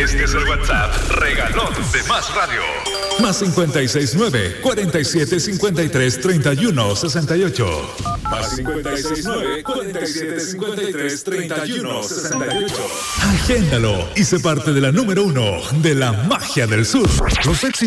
Este es el WhatsApp regalón de Más Radio. Más 569-4753-3168. Más 569-4753-3168. Agéndalo y sé parte de la número 1 de la magia del sur. Los éxitos